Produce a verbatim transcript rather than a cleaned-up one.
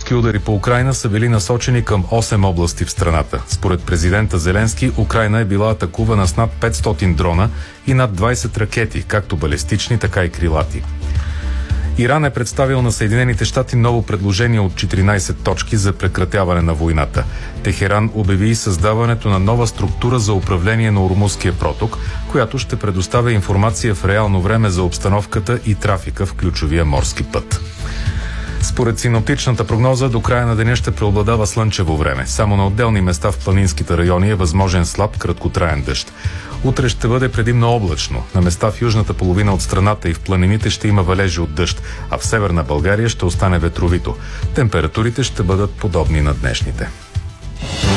руски удари по Украйна са били насочени към осем области в страната. Според президента Зеленски, Украйна е била атакувана с над петстотин дрона и над двайсет ракети, както балистични, така и крилати. Иран е представил на Съединените щати ново предложение от четиринайсет точки за прекратяване на войната. Техеран обяви и създаването на нова структура за управление на Ормузския проток, която ще предоставя информация в реално време за обстановката и трафика в ключовия морски път. Според синоптичната прогноза, до края на деня ще преобладава слънчево време. Само на отделни места в планинските райони е възможен слаб краткотраен дъжд. Утре ще бъде предимно облачно. На места в южната половина от страната и в планините ще има валежи от дъжд, а в северна България ще остане ветровито. Температурите ще бъдат подобни на днешните.